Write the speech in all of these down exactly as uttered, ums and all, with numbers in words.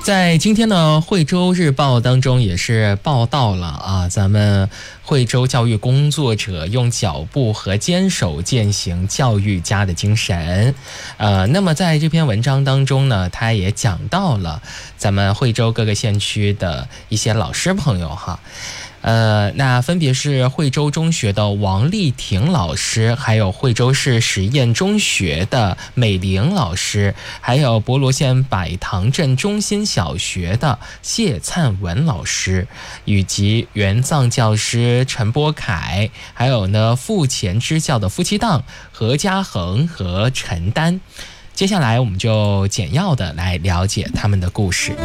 在今天呢，惠州日报当中也是报道了啊，咱们惠州教育工作者用脚步和坚守践行教育家的精神。呃，那么在这篇文章当中呢，他也讲到了咱们惠州各个县区的一些老师朋友哈。呃，那分别是惠州中学的王丽婷老师，还有惠州市实验中学的美玲老师，还有博罗县百塘镇中心小学的谢灿文老师，以及原藏教师陈波凯，还有呢付前支教的夫妻档何家恒和陈丹。接下来我们就简要的来了解他们的故事。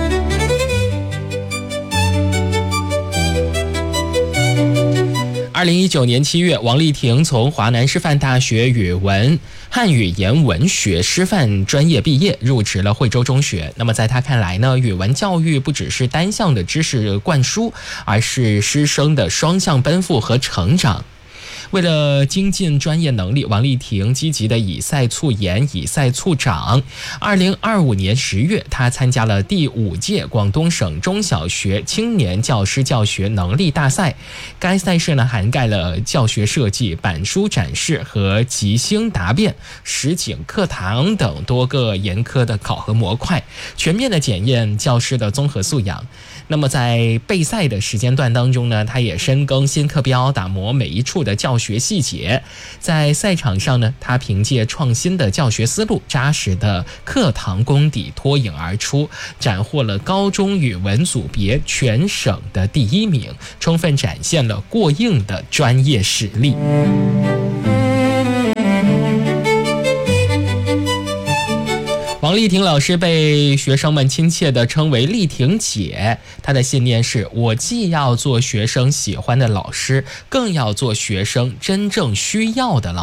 二零一九年七月，王丽婷从华南师范大学语文汉语言文学师范专业毕业，入职了惠州中学。那么在他看来呢，语文教育不只是单向的知识灌输，而是师生的双向奔赴和成长。为了精进专业能力，王丽婷积极的以赛促研，以赛促长。二零二五年十月，她参加了第五届广东省中小学青年教师教学能力大赛。该赛事呢，涵盖了教学设计、板书展示和即兴答辩、实景课堂等多个严苛的考核模块，全面的检验教师的综合素养。那么在备赛的时间段当中呢，他也深耕新课标，打磨每一处的教学细节。在赛场上呢，他凭借创新的教学思路、扎实的课堂功底脱颖而出，斩获了高中语文组别全省的第一名，充分展现了过硬的专业实力。王丽婷老师被学生们亲切地称为丽婷姐，她的信念是：我既要做学生喜欢的老师，更要做学生真正需要的老师。